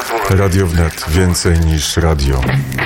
Radio Wnet. Więcej niż radio.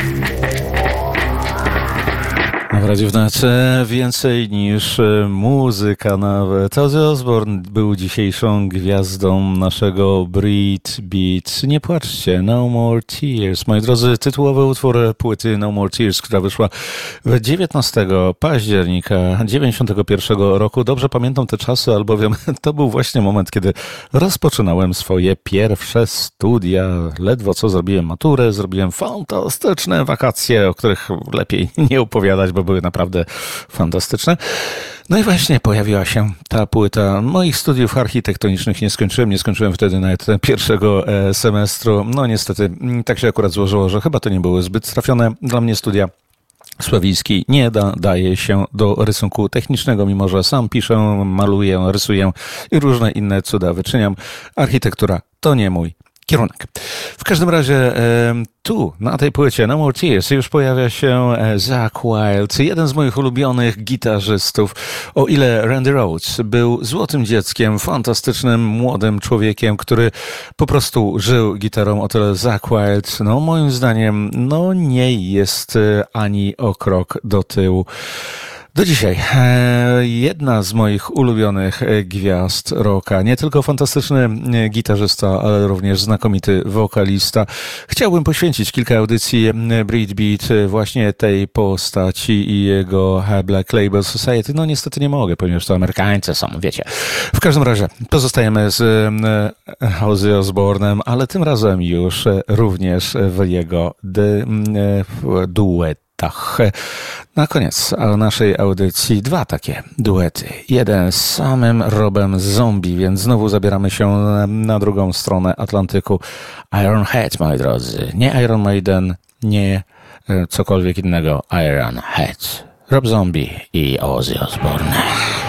W Radiu Wnet więcej niż muzyka nawet. Ozzy Osbourne był dzisiejszą gwiazdą naszego Beat. Nie płaczcie, No More Tears. Moi drodzy, tytułowy utwór płyty No More Tears, która wyszła 19 października 91 roku. Dobrze pamiętam te czasy, albowiem to był właśnie moment, kiedy rozpoczynałem swoje pierwsze studia. Ledwo co zrobiłem maturę, zrobiłem fantastyczne wakacje, o których lepiej nie opowiadać, bo były naprawdę fantastyczne. No i właśnie pojawiła się ta płyta. Moich studiów architektonicznych nie skończyłem wtedy nawet pierwszego semestru. No niestety tak się akurat złożyło, że chyba to nie były zbyt trafione dla mnie studia. Sławiński nie daje się do rysunku technicznego, mimo że sam piszę, maluję, rysuję i różne inne cuda wyczyniam. Architektura to nie mój kierunek. W każdym razie tu, na tej płycie No More Tears już pojawia się Zakk Wylde, jeden z moich ulubionych gitarzystów. O ile Randy Rhoads był złotym dzieckiem, fantastycznym, młodym człowiekiem, który po prostu żył gitarą, o tyle Zakk Wylde, no moim zdaniem, no nie jest ani o krok do tyłu. Do dzisiaj jedna z moich ulubionych gwiazd rocka. Nie tylko fantastyczny gitarzysta, ale również znakomity wokalista. Chciałbym poświęcić kilka audycji Breedbeat właśnie tej postaci i jego Black Label Society. No niestety nie mogę, ponieważ to Amerykańcy są, wiecie. W każdym razie pozostajemy z Ozzy Osbournem, ale tym razem już również w jego duet. Na koniec naszej audycji dwa takie duety. Jeden z samym Robem Zombie, więc znowu zabieramy się na drugą stronę Atlantyku. Iron Head, moi drodzy. Nie Iron Maiden, nie cokolwiek innego. Iron Head. Rob Zombie i Ozzy Osbourne.